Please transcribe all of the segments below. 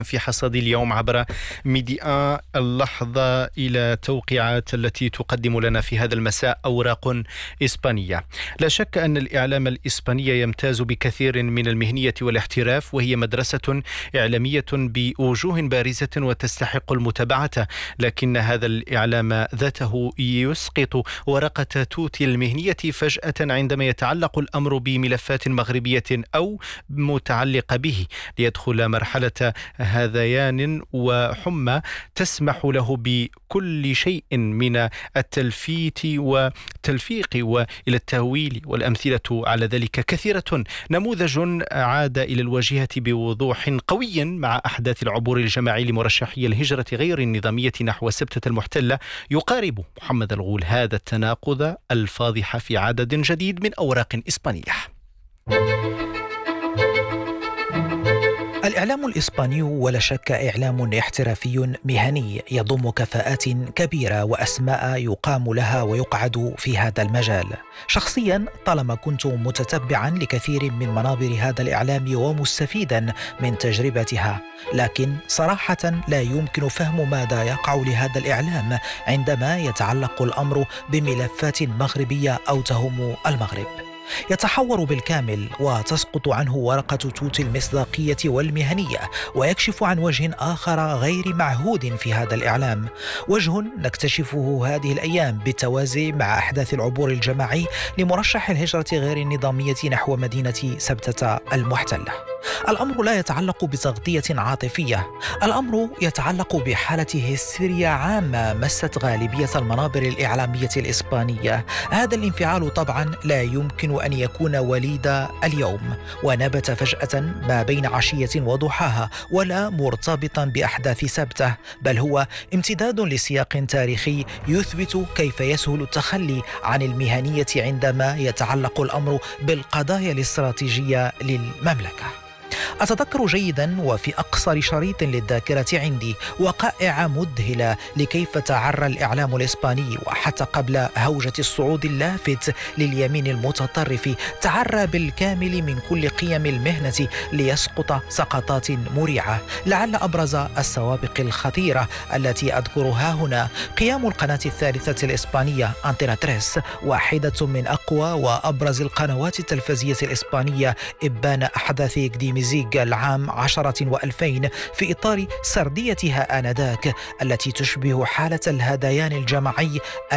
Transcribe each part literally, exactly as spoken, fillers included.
في حصاد اليوم عبر ميديا اللحظة إلى توقيعات التي تقدم لنا في هذا المساء أوراق إسبانية. لا شك أن الإعلام الإسباني يمتاز بكثير من المهنية والاحتراف، وهي مدرسة إعلامية بوجوه بارزة وتستحق المتابعة، لكن هذا الإعلام ذاته يسقط ورقة توت المهنية فجأة عندما يتعلق الأمر بملفات مغربية أو متعلقة به، ليدخل مرحلة هذيان وحمى تسمح له بكل شيء من التلفيت والتلفيق وإلى التهويل، والأمثلة على ذلك كثيرة. نموذج عاد إلى الواجهة بوضوح قوي مع أحداث العبور الجماعي لمرشحي الهجرة غير النظامية نحو سبتة المحتلة، يقارب محمد الغول هذا التناقض الفاضح في عدد جديد من أوراق إسبانية. الإعلام الإسباني ولا شك إعلام احترافي مهني يضم كفاءات كبيرة وأسماء يقام لها ويقعد في هذا المجال. شخصيا طالما كنت متتبعا لكثير من منابر هذا الإعلام ومستفيدا من تجربتها، لكن صراحة لا يمكن فهم ماذا يقع لهذا الإعلام عندما يتعلق الأمر بملفات مغربية أو تهم المغرب. يتحور بالكامل وتسقط عنه ورقة توت المصداقية والمهنية، ويكشف عن وجه آخر غير معهود في هذا الإعلام، وجه نكتشفه هذه الأيام بالتوازي مع أحداث العبور الجماعي لمرشح الهجرة غير النظامية نحو مدينة سبتة المحتلة. الأمر لا يتعلق بتغطية عاطفية، الأمر يتعلق بحالة هستيريا عامة مست غالبية المنابر الإعلامية الإسبانية. هذا الانفعال طبعا لا يمكن أن يكون وليد اليوم ونبت فجأة ما بين عشية وضحاها، ولا مرتبطا بأحداث سبتة، بل هو امتداد لسياق تاريخي يثبت كيف يسهل التخلي عن المهنية عندما يتعلق الأمر بالقضايا الاستراتيجية للمملكة. أتذكر جيدا وفي أقصر شريط للذاكرة عندي وقائع مذهلة لكيف تعرى الإعلام الإسباني، وحتى قبل هوجة الصعود اللافت لليمين المتطرف تعرى بالكامل من كل قيم المهنة ليسقط سقطات مريعة. لعل أبرز السوابق الخطيرة التي أذكرها هنا قيام القناة الثالثة الإسبانية أنتينا تريس، واحدة من أقوى وأبرز القنوات التلفزية الإسبانية، إبان أحداث إقديميزيغ العام عشرة وألفين في إطار سرديتها آنذاك التي تشبه حالة الهذيان الجماعي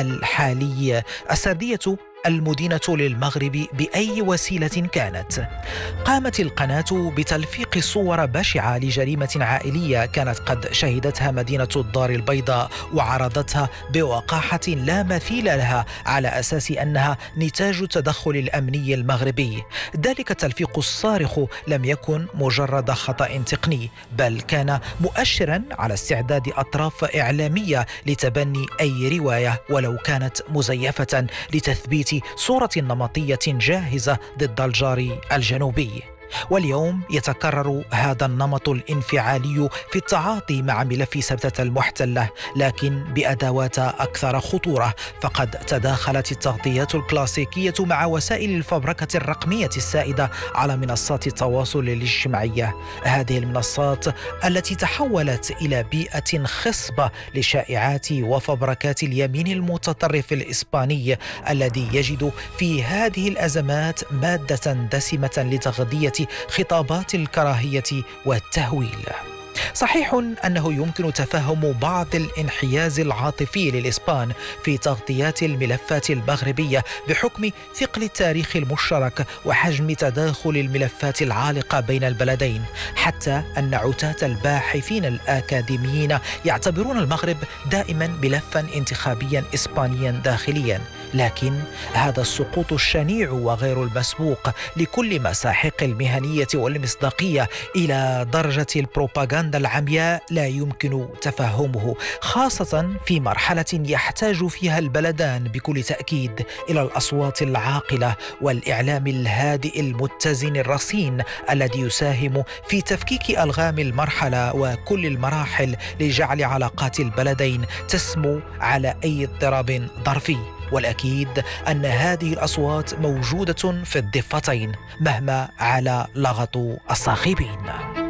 الحالي، السردية المدينة للمغرب بأي وسيلة كانت. قامت القناة بتلفيق صور بشعة لجريمة عائلية كانت قد شهدتها مدينة الدار البيضاء، وعرضتها بوقاحة لا مثيل لها على أساس أنها نتاج التدخل الأمني المغربي. ذلك التلفيق الصارخ لم يكن مجرد خطأ تقني، بل كان مؤشرا على استعداد أطراف إعلامية لتبني أي رواية ولو كانت مزيفة لتثبيت صورة نمطية جاهزة ضد الجار الجنوبي. واليوم يتكرر هذا النمط الانفعالي في التعاطي مع ملف سبتة المحتلة، لكن بأدوات أكثر خطورة، فقد تداخلت التغطيات الكلاسيكية مع وسائل الفبركة الرقمية السائدة على منصات التواصل الاجتماعي. هذه المنصات التي تحولت إلى بيئة خصبة لشائعات وفبركات اليمين المتطرف الإسباني الذي يجد في هذه الأزمات مادة دسمة لتغذية خطابات الكراهية والتهويل. صحيح أنه يمكن تفهم بعض الانحياز العاطفي للإسبان في تغطيات الملفات المغربية بحكم ثقل التاريخ المشترك وحجم تداخل الملفات العالقة بين البلدين، حتى أن عتاة الباحثين الأكاديميين يعتبرون المغرب دائما ملفا انتخابيا إسبانيا داخليا. لكن هذا السقوط الشنيع وغير المسبوق لكل مساحق المهنية والمصداقية إلى درجة البروباغندا العمياء لا يمكن تفهمه، خاصة في مرحلة يحتاج فيها البلدان بكل تأكيد إلى الأصوات العاقلة والإعلام الهادئ المتزن الرصين الذي يساهم في تفكيك ألغام المرحلة وكل المراحل لجعل علاقات البلدين تسمو على أي اضطراب ظرفي. والأكيد أن هذه الأصوات موجودة في الضفتين مهما على لغط الصاخبين.